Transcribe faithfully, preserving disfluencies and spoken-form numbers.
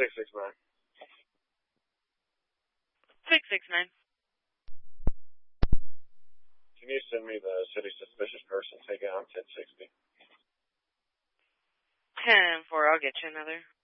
six six nine. six six nine. Can you send me the city suspicious person taken on ten sixty? ten four, I'll get you another.